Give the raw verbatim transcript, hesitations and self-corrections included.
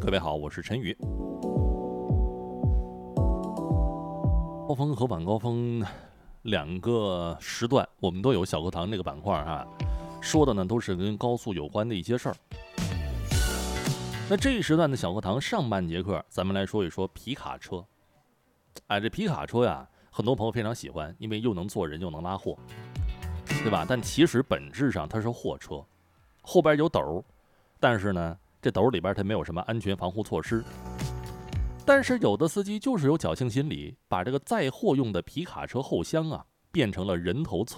各位好，我是陈宇。高峰和晚高峰两个时段，我们都有小课堂这个板块啊，说的呢都是跟高速有关的一些事儿。那这一时段的小课堂上半节课，咱们来说一说皮卡车。哎，这皮卡车呀，很多朋友非常喜欢，因为又能坐人又能拉货，对吧？但其实本质上它是货车，后边有斗，但是呢，这斗里边它没有什么安全防护措施。但是有的司机就是有侥幸心理，把这个载货用的皮卡车后箱啊，变成了人头